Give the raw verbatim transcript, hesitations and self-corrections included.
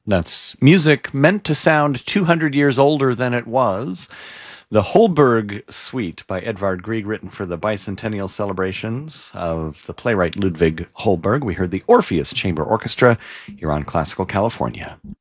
That's music meant to sound two hundred years older than it was. The Holberg Suite by Edvard Grieg, written for the bicentennial celebrations of the playwright Ludwig Holberg. We heard the Orpheus Chamber Orchestra here on Classical California.